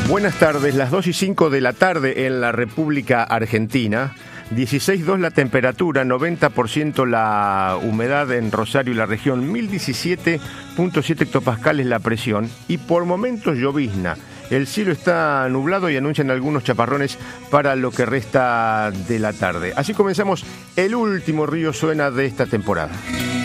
Buenas tardes, las 2:05 de la tarde en la República Argentina. 16,2 la temperatura, 90% la humedad en Rosario y la región, 1017.7 hectopascales la presión y por momentos llovizna. El cielo está nublado y anuncian algunos chaparrones para lo que resta de la tarde. Así comenzamos el último Río Suena de esta temporada.